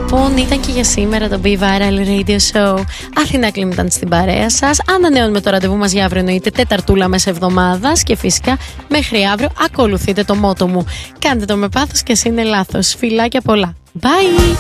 Λοιπόν, ήταν και για σήμερα το Be Viral Radio Show. Αθηνά Κλίμ ήταν στην παρέα σας. Ανανεώνουμε το ραντεβού μας για αύριο, εννοείται, Τεταρτούλα μέσα εβδομάδας. Και φυσικά μέχρι αύριο ακολουθείτε το μότο μου. Κάντε το με πάθος και εσύ είναι λάθος. Φιλάκια πολλά. Bye!